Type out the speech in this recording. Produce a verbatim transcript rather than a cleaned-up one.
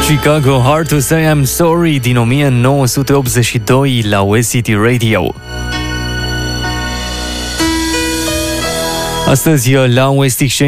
Chicago, Hard to Say I'm Sorry din o mie nouă sute optzeci și doi la West City Radio. Astăzi la West Exchange